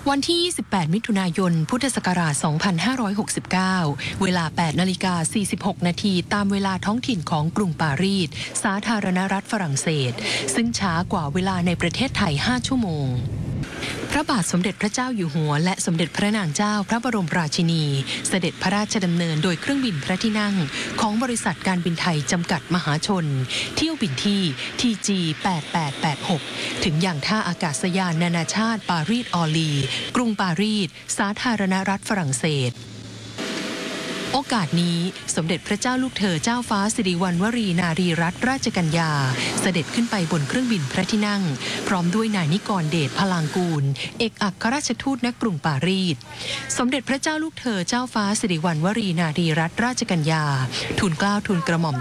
วันที่ 28 มิถุนายน พุทธศักราช 2569 เวลา 8:46 นาทีตามเวลาท้องถิ่นของกรุงปารีส สาธารณรัฐฝรั่งเศส ซึ่งช้ากว่าเวลาในประเทศไทย 5 ชั่วโมง พระบาทสมเด็จพระเจ้าอยู่หัวและสมเด็จพระนางเจ้าพระบรมราชินี เสด็จพระราชดำเนินโดยเครื่องบินพระที่นั่งของบริษัทการบินไทยจำกัดมหาชนเที่ยวบินที่ TG 8886 ถึงอย่างท่าอากาศยานนานาชาติปารีสออลี กรุงปารีส สาธารณรัฐฝรั่งเศสโอกาสนี้สมเด็จพระเจ้าลูกเธอเจ้าฟ้าสิริวัณวรีนารีรัตนราชกัญญาเสด็จขึ้นไปบนเครื่องบินพระที่นั่งพร้อมด้วยนายนิกรเดชพลางกูลเอกอัครราชทูตณกรุงปารีสสมเด็จพระเจ้าลูกเธอเจ้าฟ้าสิริวัณวรีนารีรัตนราชกัญญาทูลเกล้าทูลกระหม่อม